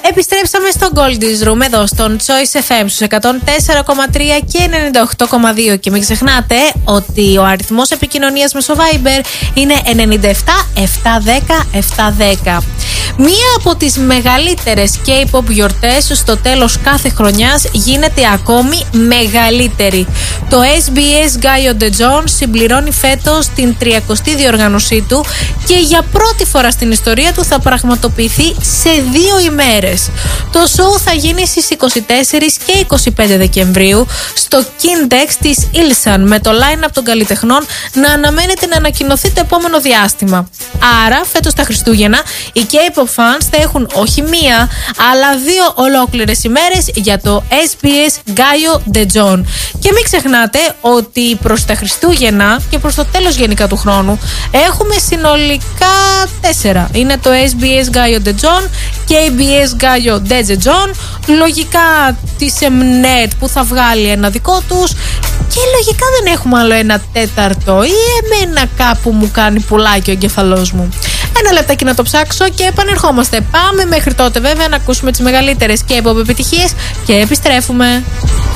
Επιστρέψαμε στο Goldie's Room εδώ στον Choice FM στους 104,3 και 98,2 και μην ξεχνάτε ότι ο αριθμός επικοινωνίας μέσω Viber είναι 97 710 710. Μία από τις μεγαλύτερες K-pop γιορτές στο τέλος κάθε χρονιάς γίνεται ακόμη μεγαλύτερη. Το SBS Gaio de John συμπληρώνει φέτος την 30η διοργάνωσή του και για πρώτη φορά στην ιστορία του θα πραγματοποιηθεί σε 2 ημέρες. Το show θα γίνει στις 24 και 25 Δεκεμβρίου στο Kindex της Ilsan με το line-up των καλλιτεχνών να αναμένεται να ανακοινωθεί το επόμενο διάστημα. Άρα φέτος τα Χριστούγεννα οι K-pop fans θα έχουν όχι μία αλλά 2 ολόκληρες ημέρες για το SBS Gaio de John. Και μην ξεχνάτε ότι προς τα Χριστούγεννα και προς το τέλος γενικά του χρόνου έχουμε συνολικά 4. Είναι το SBS Gaio de John και ABS Gaio de John, λογικά της Mnet που θα βγάλει ένα δικό τους και λογικά δεν έχουμε άλλο ένα τέταρτο ή εμένα κάπου μου κάνει πουλάκι ο εγκεφαλός μου. Ένα λεπτάκι να το ψάξω και επανερχόμαστε. Πάμε μέχρι τότε βέβαια να ακούσουμε τις μεγαλύτερες K-pop επιτυχίες και επιστρέφουμε.